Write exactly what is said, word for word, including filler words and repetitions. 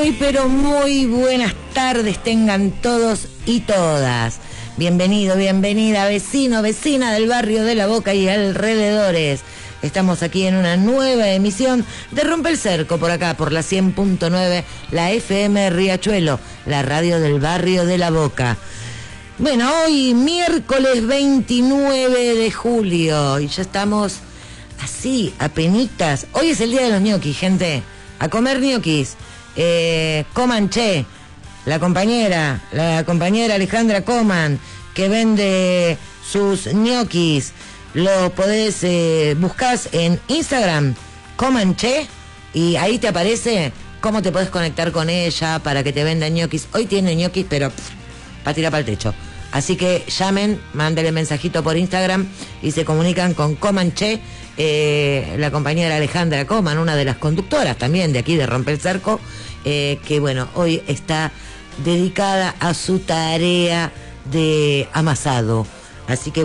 Muy, pero muy buenas tardes tengan todos y todas. Bienvenido, bienvenida, vecino, vecina del barrio de La Boca y alrededores. Estamos aquí en una nueva emisión de Rompe el Cerco, por acá, por la cien punto nueve, la F M Riachuelo, la radio del barrio de La Boca. Bueno, hoy miércoles veintinueve de julio y ya estamos así, apenitas. Hoy es el día de los ñoquis, gente. A comer ñoquis. Eh, coman che, la compañera, la compañera Alejandra Coman, que vende sus ñoquis. Lo podés, eh, buscás en Instagram, Coman che, y ahí te aparece cómo te podés conectar con ella para que te venda ñoquis. Hoy tiene ñoquis, pero pff, para tirar para el techo. Así que llamen, mándenle mensajito por Instagram y se comunican con Coman che, eh, la compañera Alejandra Coman, una de las conductoras también de aquí de Rompe el Cerco, eh, que bueno, hoy está dedicada a su tarea de amasado. Así que